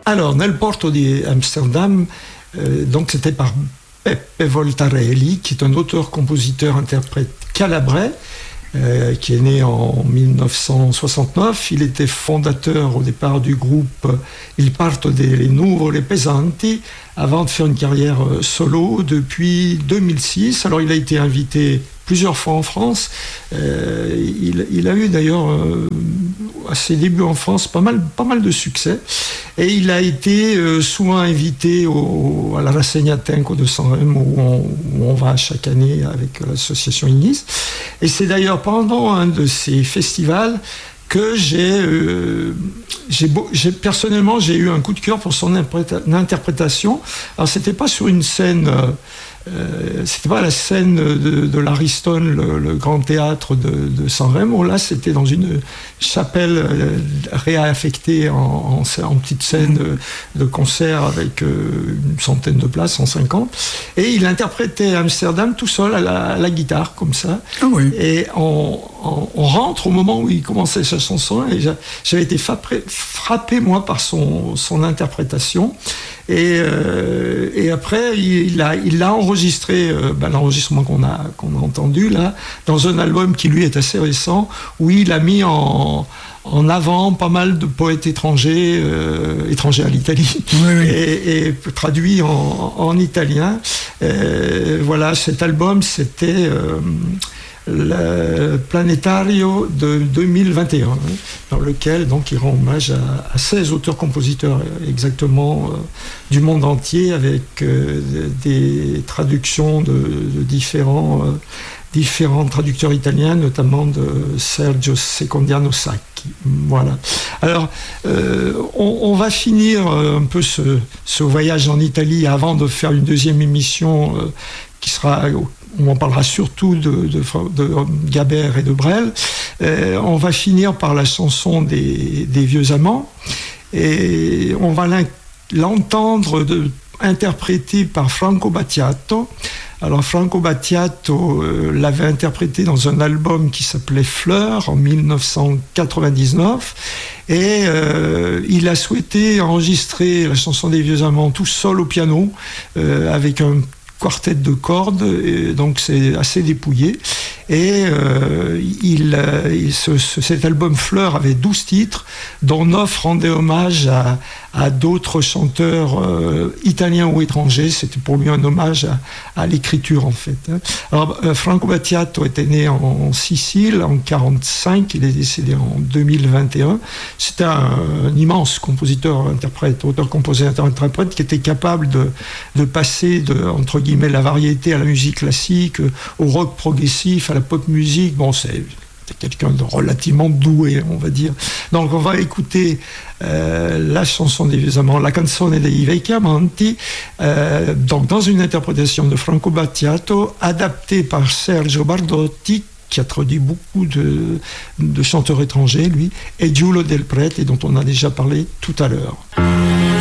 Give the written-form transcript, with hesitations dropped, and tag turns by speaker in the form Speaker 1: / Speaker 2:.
Speaker 1: Alors, nel porto di Amsterdam, donc c'était par Peppe Voltarelli, qui est un auteur-compositeur-interprète calabrais, qui est né en 1969. Il était fondateur au départ du groupe Il Parto delle Nuvole Pesanti, avant de faire une carrière solo depuis 2006. Alors il a été invité plusieurs fois en France. Il a eu d'ailleurs à ses débuts en France pas mal de succès. Et il a été souvent invité à la Rassegna Tenco de Sanremo, où on va chaque année avec l'association Ignis. Et c'est d'ailleurs pendant un de ces festivals que personnellement j'ai eu un coup de cœur pour son interprétation. Alors c'était pas sur une scène, c'était pas la scène de l'Ariston, le grand théâtre de Sanremo. Là c'était dans une chapelle réaffectée en petite scène de concert avec une centaine de places, 150. Et il interprétait Amsterdam tout seul à la guitare comme ça.
Speaker 2: Ah oui.
Speaker 1: Et on rentre au moment où il commençait sa chanson et j'avais été frappé moi par son interprétation. Et après, il l'a enregistré, l'enregistrement qu'on a entendu là, dans un album qui lui est assez récent, où il a mis en avant pas mal de poètes étrangers à l'Italie, oui. et traduits en italien. Voilà, cet album, c'était le Planetario de 2021, dans lequel donc il rend hommage à 16 auteurs-compositeurs exactement du monde entier, avec des traductions de différents traducteurs italiens, notamment de Sergio Secondiano Sacchi. Voilà. Alors, on va finir un peu ce voyage en Italie avant de faire une deuxième émission qui sera... où on parlera surtout de Gaber et de Brel. On va finir par la chanson des vieux amants, et on va l'entendre interprété par Franco Battiato. Alors Franco Battiato l'avait interprété dans un album qui s'appelait Fleurs en 1999, et il a souhaité enregistrer la chanson des vieux amants tout seul au piano, avec un quartet de cordes, et donc c'est assez dépouillé. Et cet album Fleurs avait 12 titres, dont 9 rendaient hommage à d'autres chanteurs italiens ou étrangers. C'était pour lui un hommage à l'écriture, en fait. Alors, Franco Battiato était né en Sicile en 1945, il est décédé en 2021. C'était un immense compositeur-interprète, auteur-compositeur-interprète, qui était capable de passer entre guillemets, la variété à la musique classique, au rock progressif, à la pop musique. Bon, c'est quelqu'un de relativement doué, on va dire. Donc on va écouter la chanson des vieux amants, la canzone dei vecchi amanti, donc dans une interprétation de Franco Battiato, adaptée par Sergio Bardotti, qui a traduit beaucoup de chanteurs étrangers, lui, et Giulio Del Prete, dont on a déjà parlé tout à l'heure.